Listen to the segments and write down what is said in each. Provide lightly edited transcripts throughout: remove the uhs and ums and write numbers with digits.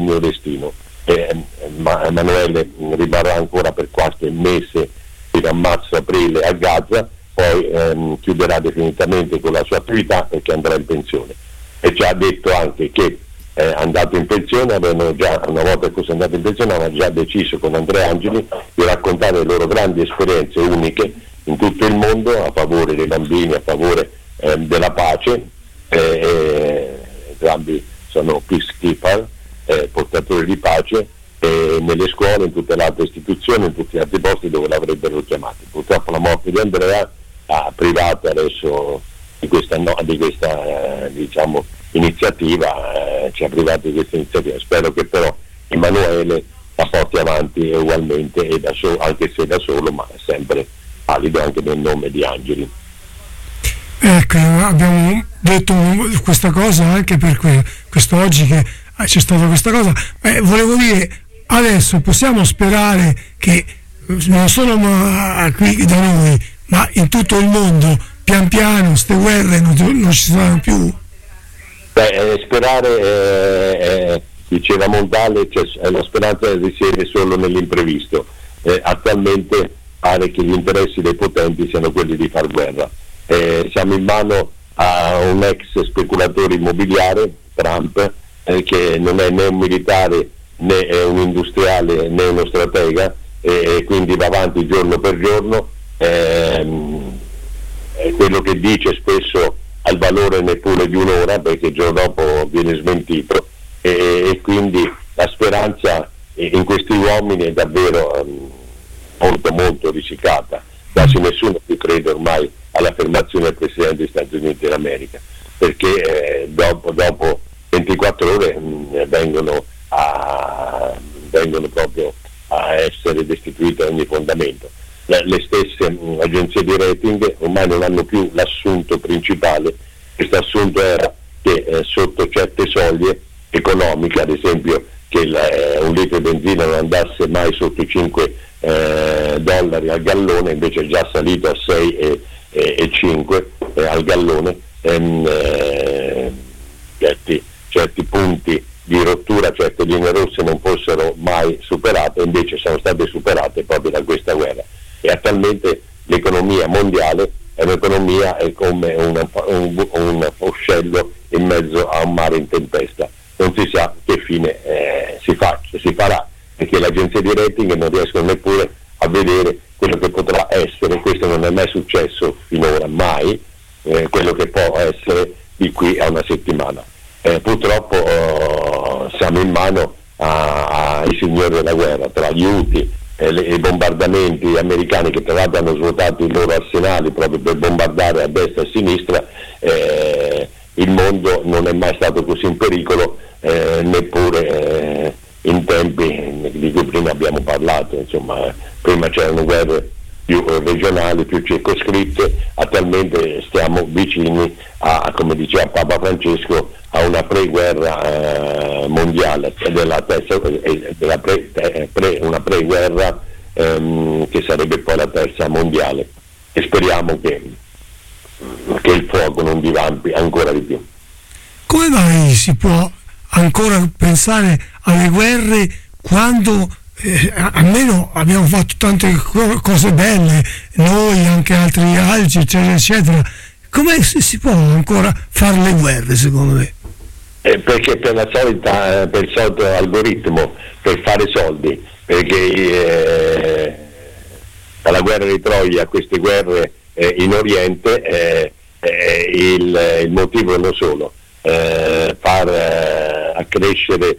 mio destino. Ma Emanuele rimarrà ancora per qualche mese fino a marzo-aprile a Gaza, poi chiuderà definitivamente con la sua attività perché andrà in pensione. E ci ha detto anche che è andato in pensione, avevano già, una volta che fosse andato in pensione, avevano già deciso con Andrea Angeli di raccontare le loro grandi esperienze uniche in tutto il mondo a favore dei bambini, a favore della pace. Entrambi sono peacekeeper, portatori di pace, nelle scuole, in tutte le altre istituzioni, in tutti gli altri posti dove l'avrebbero chiamati. Purtroppo la morte di Andrea ha privato adesso di questa diciamo iniziativa, ci ha privato di questa iniziativa. Spero che però Emanuele la porti avanti ugualmente, e anche se da solo, ma sempre valido anche nel nome di Angeli. Ecco, abbiamo detto questa cosa anche per questo oggi che c'è stata questa cosa. Volevo dire, adesso possiamo sperare che non solo qui da noi, ma in tutto il mondo, pian piano queste guerre non ci saranno più? Sperare, diceva Montale, la speranza risiede solo nell'imprevisto. Attualmente pare che gli interessi dei potenti siano quelli di far guerra. Siamo in mano a un ex speculatore immobiliare, Trump, che non è né un militare né un industriale né uno stratega, e quindi va avanti giorno per giorno. Quello che dice spesso ha il valore neppure di un'ora, perché il giorno dopo viene smentito, e quindi la speranza in questi uomini è davvero molto molto risicata. Quasi nessuno più crede ormai all'affermazione del Presidente degli Stati Uniti d'America, perché dopo 24 ore vengono proprio a essere destituite da ogni fondamento. Le stesse agenzie di rating ormai non hanno più l'assunto principale. Questo assunto era che sotto certe soglie economiche, ad esempio che un litro di benzina non andasse mai sotto i $5 al gallone, invece è già salito a 6,5 al gallone. Certi punti di rottura, certe linee rosse non fossero mai superate, invece sono state superate proprio da questa guerra. E attualmente l'economia mondiale è un'economia come un vascello in mezzo a un mare in tempesta. Non si sa che fine si farà, perché le agenzie di rating non riescono neppure a vedere quello che potrà essere. Questo non è mai successo finora, mai, quello che può essere di qui a una settimana. Purtroppo siamo in mano ai signori della guerra, tra gli Houthi e i bombardamenti americani, che tra l'altro hanno svuotato i loro arsenali proprio per bombardare a destra e a sinistra. Il mondo non è mai stato così in pericolo, neppure in tempi di cui prima abbiamo parlato. Insomma, prima c'erano guerre più regionali, più circoscritte. Attualmente stiamo vicini a, come diceva Papa Francesco, a una pre-guerra mondiale, una pre-guerra che sarebbe poi la terza mondiale, e speriamo che il fuoco non divampi ancora di più. Come mai si può ancora pensare alle guerre quando almeno abbiamo fatto tante cose belle, noi, anche altri alci, eccetera eccetera? Come si può ancora fare le guerre, secondo me? Perché per il solito algoritmo, per fare soldi, perché dalla guerra di Troia a queste guerre in Oriente il motivo è uno solo: far accrescere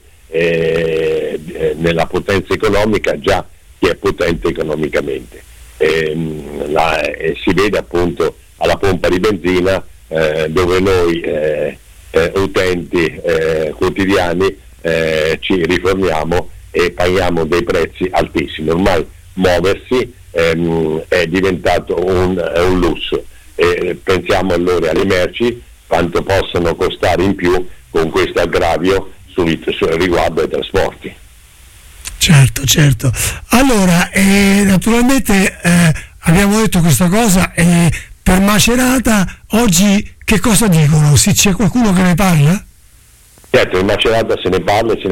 nella potenza economica già chi è potente economicamente. Si vede appunto alla pompa di benzina, dove noi utenti quotidiani ci riforniamo e paghiamo dei prezzi altissimi. Ormai muoversi è diventato un lusso, pensiamo allora alle merci, quanto possono costare in più con questo aggravio riguardo ai trasporti. Certo. Allora, naturalmente abbiamo detto questa cosa, per Macerata oggi che cosa dicono? C'è qualcuno che ne parla? Certo, in Macerata se ne parla,